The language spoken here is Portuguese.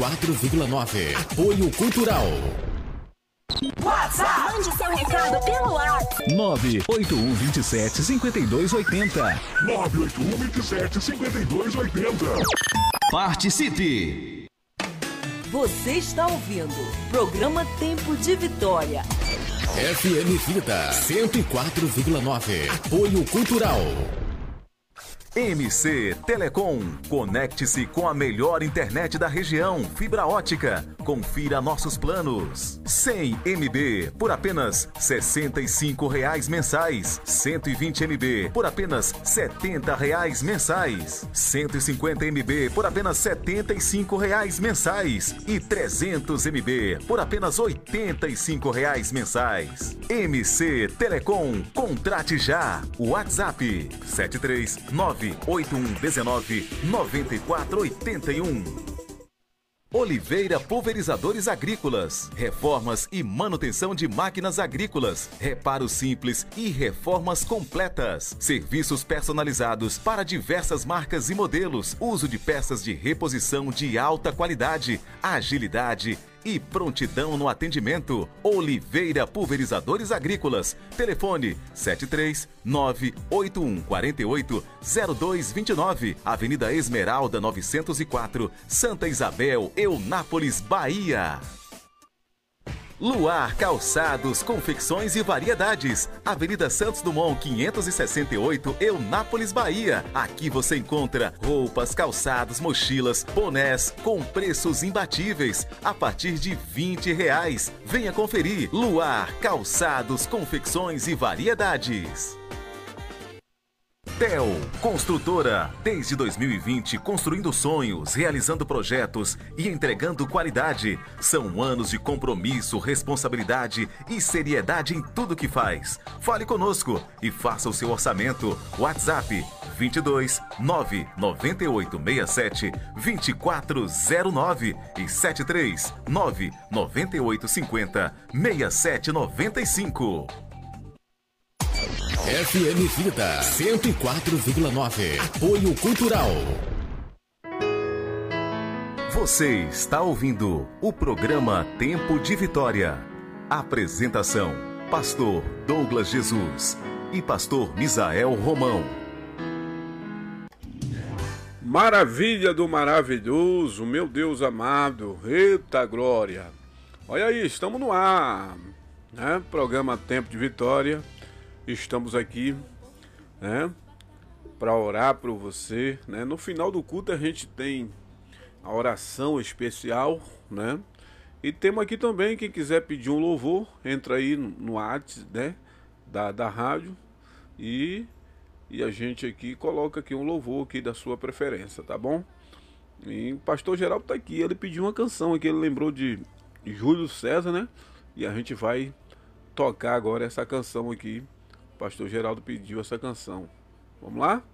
104,9. Apoio Cultural. WhatsApp. Mande seu recado pelo WhatsApp. 981275280. 981275280. Participe! Você está ouvindo Programa Tempo de Vitória. FM Vida 104,9. Apoio Cultural. MC Telecom. Conecte-se com a melhor internet da região, fibra ótica. Confira nossos planos. 100 MB por apenas R$ 65,00 mensais. 120 MB por apenas R$ 70,00 mensais. 150 MB por apenas R$ 75,00 mensais. E 300 MB por apenas R$ 85,00 mensais. MC Telecom. Contrate já. WhatsApp 739-8119-9481. Oliveira Pulverizadores Agrícolas. Reformas e manutenção de máquinas agrícolas. Reparos simples e reformas completas. Serviços personalizados para diversas marcas e modelos. Uso de peças de reposição de alta qualidade, agilidade e prontidão no atendimento. Oliveira Pulverizadores Agrícolas. Telefone 739-8148-0229. Avenida Esmeralda 904, Santa Isabel, Eunápolis, Bahia. Luar Calçados, Confecções e Variedades. Avenida Santos Dumont 568, Eunápolis, Bahia. Aqui você encontra roupas, calçados, mochilas, bonés com preços imbatíveis a partir de R$20. Venha conferir. Luar Calçados, Confecções e Variedades. TEL Construtora, desde 2020, construindo sonhos, realizando projetos e entregando qualidade. São anos de compromisso, responsabilidade e seriedade em tudo que faz. Fale conosco e faça o seu orçamento. WhatsApp 22 99867 2409 e 73 99850 6795. FM Vida 104,9. Apoio Cultural. Você está ouvindo o programa Tempo de Vitória. Apresentação: Pastor Douglas Jesus e Pastor Misael Romão. Maravilha do maravilhoso, meu Deus amado, eita glória. Olha aí, estamos no ar, né? Programa Tempo de Vitória. Estamos aqui, né, para orar por você, né? No final do culto a gente tem a oração especial, né? E temos aqui também, quem quiser pedir um louvor, entra aí no WhatsApp, né, da rádio e a gente aqui coloca aqui um louvor aqui da sua preferência, tá bom? E o pastor Geraldo tá aqui, ele pediu uma canção aqui, ele lembrou de Júlio César, né? E a gente vai tocar agora essa canção aqui. O pastor Geraldo pediu essa canção. Vamos lá?